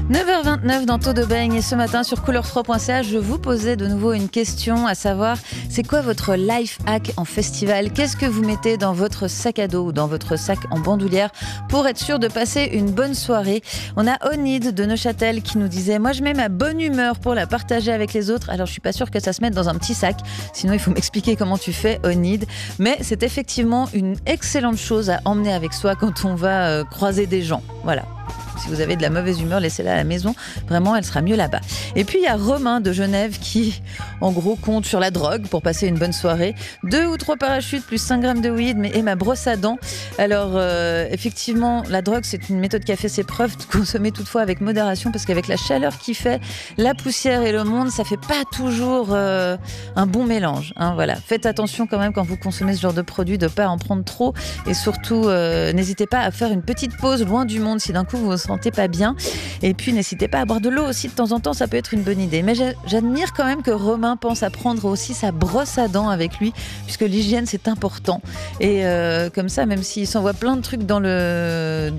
9h29 dans Taux de Beigne et ce matin sur couleur3.ch, je vous posais de nouveau une question, à savoir c'est quoi votre life hack en festival? Qu'est-ce que vous mettez dans votre sac à dos ou dans votre sac en bandoulière pour être sûr de passer une bonne soirée? On a Onid de Neuchâtel qui nous disait moi je mets ma bonne humeur pour la partager avec les autres. Alors je suis pas sûre que ça se mette dans un petit sac, sinon il faut m'expliquer comment tu fais, Onid. Mais c'est effectivement une excellente chose à emmener avec soi quand on va croiser des gens. Voilà. Si vous avez de la mauvaise humeur, laissez-la à la maison. Vraiment, elle sera mieux là-bas. Et puis, il y a Romain de Genève qui, en gros, compte sur la drogue pour passer une bonne soirée. 2 ou 3 parachutes plus 5 grammes de weed et ma brosse à dents. Alors, effectivement, la drogue, c'est une méthode qui a fait ses preuves. Consommer toutefois avec modération parce qu'avec la chaleur qu'il fait, la poussière et le monde, ça fait pas toujours un bon mélange. Hein, voilà. Faites attention quand même quand vous consommez ce genre de produit de pas en prendre trop. Et surtout, n'hésitez pas à faire une petite pause loin du monde si d'un coup vous vous sentez pas bien. Et puis n'hésitez pas à boire de l'eau aussi de temps en temps, ça peut être une bonne idée. Mais j'admire quand même que Romain pense à prendre aussi sa brosse à dents avec lui, puisque l'hygiène c'est important. Et comme ça, même s'il s'envoie plein de trucs dans le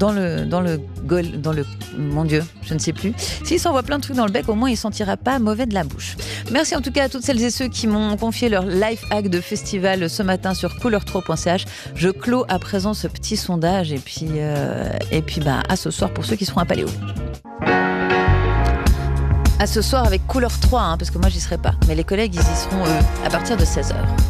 mon Dieu, je ne sais plus. S'il s'envoie plein de trucs dans le bec, au moins il sentira pas mauvais de la bouche. Merci en tout cas à toutes celles et ceux qui m'ont confié leur life hack de festival ce matin sur couleur3.ch. Je clôt à présent ce petit sondage et puis à ce soir pour ceux qui seront à Paléo. À ce soir avec Couleur 3, parce que moi j'y serai pas. Mais les collègues ils y seront à partir de 16h.